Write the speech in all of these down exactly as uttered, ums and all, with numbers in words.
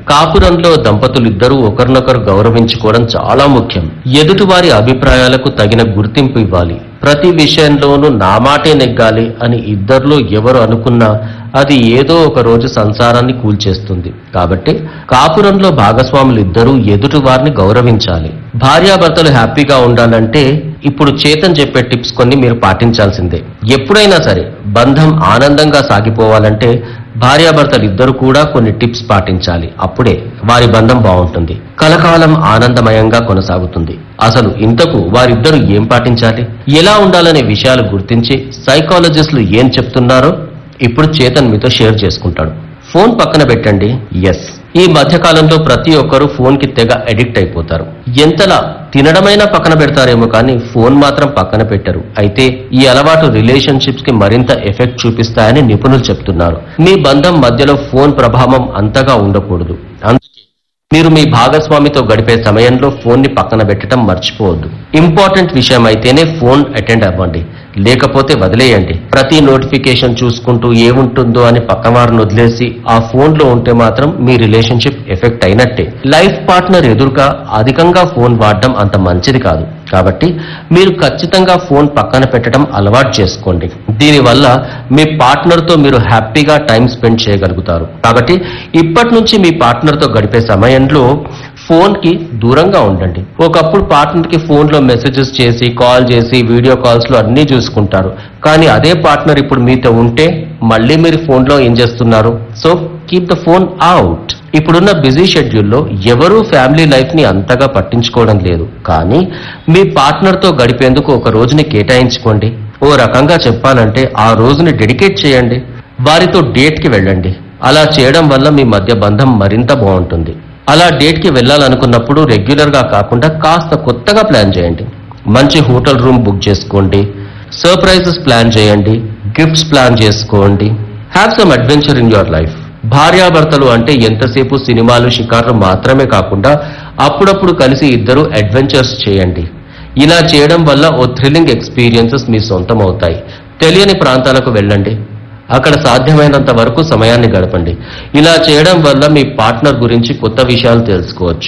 కాపురంలో దంపతులిద్దరూ ఒకరినొకరు గౌరవించుకోవడం చాలా ముఖ్యం. ఎదుటివారి అభిప్రాయాలకు తగిన గుర్తింపు ఇవ్వాలి. ప్రతి విషయంలోనూ నా మాటే నెగ్గాలి అని ఇద్దరిలో ఎవరు అనుకున్నా అది ఏదో ఒక రోజు సంసారాన్ని కూల్చేస్తుంది. కాబట్టి కాపురంలో భాగస్వాములు ఇద్దరూ ఎదుటి వారిని గౌరవించాలి. భార్యాభర్తలు హ్యాపీగా ఉండాలంటే ఇప్పుడు చేతన్ చెప్పే టిప్స్ కొన్ని మీరు పాటించాల్సిందే. ఎప్పుడైనా సరే బంధం ఆనందంగా సాగిపోవాలంటే భార్యాభర్తలు ఇద్దరు కూడా కొన్ని టిప్స్ పాటించాలి. అప్పుడే వారి బంధం బాగుంటుంది, కలకాలం ఆనందమయంగా కొనసాగుతుంది. అసలు ఇంతకు వారిద్దరూ ఏం పాటించాలి, ఎలా ఉండాలనే విషయాలు గుర్తించి సైకాలజిస్టులు ఏం చెప్తున్నారో ఇప్పుడు చేతన్ మీతో షేర్ చేసుకుంటాడు. ఫోన్ పక్కన పెట్టండి. ఎస్, ఈ మధ్య కాలంలో ప్రతి ఒక్కరూ ఫోన్ కి తెగ అడిక్ట్ అయిపోతారు. ఎంతలా తినడమైనా పక్కన పెడతారేమో కానీ ఫోన్ మాత్రం పక్కన పెట్టరు. అయితే ఈ అలవాటు రిలేషన్షిప్స్ కి మరింత ఎఫెక్ట్ చూపిస్తాయని నిపుణులు చెప్తున్నారు. మీ బంధం మధ్యలో ఫోన్ ప్రభావం అంతగా ఉండకూడదు. అందుకే మీరు మీ భాగస్వామితో గడిపే సమయంలో ఫోన్ ని పక్కన పెట్టడం మర్చిపోవద్దు. ఇంపార్టెంట్ విషయం అయితేనే ఫోన్ అటెండ్ అవ్వండి, లేకపోతే వదిలేయండి. ప్రతి నోటిఫికేషన్ చూసుకుంటూ ఏముంటుందో అని పక్కవారిని వదిలేసి ఆ ఫోన్ లో ఉంటే మాత్రం మీ రిలేషన్షిప్ ఎఫెక్ట్ అయినట్టే. లైఫ్ పార్ట్నర్ ఎదురుగా అధికంగా ఫోన్ వాడడం అంత మంచిది కాదు. కాబట్టి మీరు ఖచ్చితంగా ఫోన్ పక్కన పెట్టడం అలవాటు చేసుకోండి. దీనివల్ల మీ పార్ట్నర్ తో మీరు హ్యాపీగా టైం స్పెండ్ చేయగలుగుతారు. కాబట్టి ఇప్పటి నుంచి మీ పార్ట్నర్ తో గడిపే సమయంలో ఫోన్ కి దూరంగా ఉండండి. ఒకప్పుడు పార్ట్నర్ కి ఫోన్ లో మెసేజెస్ చేసి కాల్ చేసి వీడియో కాల్స్ లో అన్ని చూసుకుంటారు. కానీ అదే పార్ట్నర్ ఇప్పుడు మీతో ఉంటే మళ్ళీ మీరు ఫోన్ లో ఏం చేస్తున్నారు? So keep the phone out. ఇప్పుడున్న బిజీ షెడ్యూల్లో ఎవరూ ఫ్యామిలీ లైఫ్ ని అంతగా పట్టించుకోవడం లేదు. కానీ మీ పార్ట్నర్ తో గడిపేందుకు ఒక రోజుని కేటాయించుకోండి. ఓ రకంగా చెప్పాలంటే ఆ రోజుని డెడికేట్ చేయండి. వారితో డేట్ కి వెళ్ళండి. అలా చేయడం వల్ల మీ మధ్య బంధం మరింత బాగుంటుంది. అలా డేట్ కి వెళ్ళాలనుకున్నప్పుడు రెగ్యులర్ గా కాకుండా కాస్త కొత్తగా ప్లాన్ చేయండి. మంచి హోటల్ రూమ్ బుక్ చేసుకోండి, సర్ప్రైజెస్ ప్లాన్ చేయండి, గిఫ్ట్స్ ప్లాన్ చేసుకోండి. Have some adventure in your life. భార్యాభర్తలు అంటే ఎంతసేపు సినిమాలు షికార్లు మాత్రమే కాకుండా అప్పుడప్పుడు కలిసి ఇద్దరు అడ్వెంచర్స్ చేయండి. ఇలా చేయడం వల్ల ఓ థ్రిల్లింగ్ ఎక్స్పీరియన్సెస్ మీ సొంతం అవుతాయి. తెలియని ప్రాంతాలకు వెళ్ళండి, అక్కడ సాధ్యమైనంత వరకు సమయాన్ని గడపండి. ఇలా చేయడం వల్ల మీ పార్ట్నర్ గురించి కొత్త విషయాలు తెలుసుకోవచ్చు.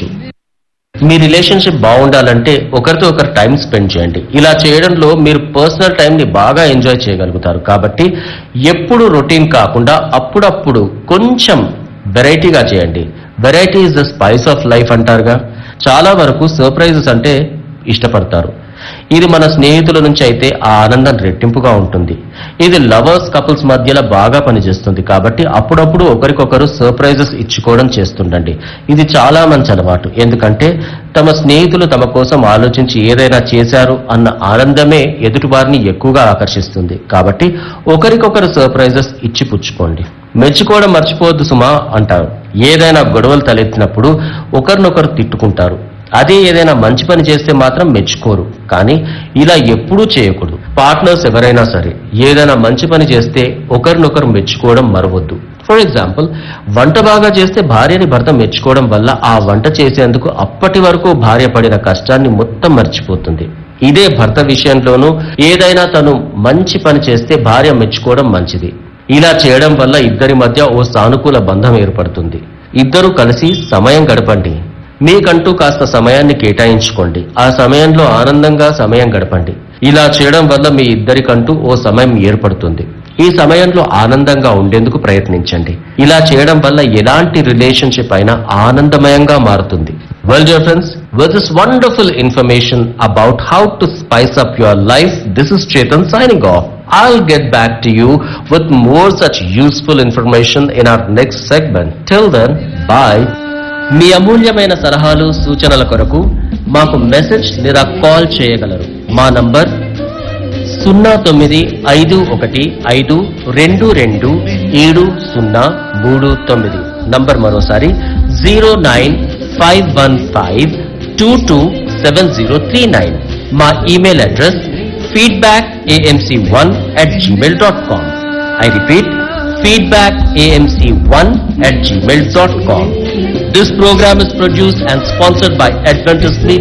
మీ రిలేషన్షిప్ బాగుండాలంటే ఒకరితో ఒకరు టైం స్పెండ్ చేయండి. ఇలా చేయడంలో మీరు పర్సనల్ టైం ని బాగా ఎంజాయ్ చేయగలుగుతారు. కాబట్టి ఎప్పుడు రొటీన్ కాకుండా అప్పుడప్పుడు కొంచెం వెరైటీగా చేయండి. Variety is the spice of life అంటారుగా. చాలా వరకు సర్ప్రైజెస్ అంటే ఇష్టపడతారు. ఇది మన స్నేహితుల నుంచి అయితే ఆ ఆనందం రెట్టింపుగా ఉంటుంది. ఇది లవర్స్ కపుల్స్ మధ్యలో బాగా పనిచేస్తుంది. కాబట్టి అప్పుడప్పుడు ఒకరికొకరు సర్ప్రైజెస్ ఇచ్చుకోవడం చేస్తుండండి. ఇది చాలా మంచి అలవాటు. ఎందుకంటే తమ స్నేహితులు తమ కోసం ఆలోచించి ఏదైనా చేశారు అన్న ఆనందమే ఎదుటి వారిని ఎక్కువగా ఆకర్షిస్తుంది. కాబట్టి ఒకరికొకరు సర్ప్రైజెస్ ఇచ్చి పుచ్చుకోండి. మెచ్చుకోవడం మర్చిపోవద్దు సుమా అంటారు. ఏదైనా గొడవలు తలెత్తినప్పుడు ఒకరినొకరు తిట్టుకుంటారు. అదే ఏదైనా మంచి పని చేస్తే మాత్రం మెచ్చుకోరు. కానీ ఇలా ఎప్పుడూ చేయకూడదు. పార్ట్నర్స్ ఎవరైనా సరే ఏదైనా మంచి పని చేస్తే ఒకరినొకరు మెచ్చుకోవడం మరవద్దు. ఫర్ ఎగ్జాంపుల్, వంట బాగా చేస్తే భార్యని భర్త మెచ్చుకోవడం వల్ల ఆ వంట చేసేందుకు అప్పటి వరకు భార్య పడిన కష్టాన్ని మొత్తం మర్చిపోతుంది. ఇదే భర్త విషయంలోనూ ఏదైనా తను మంచి పని చేస్తే భార్య మెచ్చుకోవడం మంచిది. ఇలా చేయడం వల్ల ఇద్దరి మధ్య ఓ సానుకూల బంధం ఏర్పడుతుంది. ఇద్దరూ కలిసి సమయం గడపండి. మీకంటూ కాస్త సమయాన్ని కేటాయించుకోండి. ఆ సమయంలో ఆనందంగా సమయం గడపండి. ఇలా చేయడం వల్ల మీ ఇద్దరికంటూ ఓ సమయం ఏర్పడుతుంది. ఈ సమయంలో ఆనందంగా ఉండేందుకు ప్రయత్నించండి. ఇలా చేయడం వల్ల ఎలాంటి రిలేషన్షిప్ అయినా ఆనందమయంగా మారుతుంది. Well, dear friends, with this wonderful information about how to spice up your life, this is Chetan signing off. I'll get back to you with more such useful information in our next segment. Till then, bye. మీ అమూల్యమైన సలహాలు సూచనల కొరకు మాకు message లేదా call చేయగలరు. మా number సున్నా తొమ్మిది ఐదు ఒకటి ఐదు రెండు రెండు ఏడు సున్నా మూడు తొమ్మిది. నంబర్ మరోసారి zero nine five one five two two seven zero three nine. మా email address feedback AMC one at Gmail dot com. I repeat, feedback a m c one at gmail dot com. This program is produced and sponsored by Adventist Media.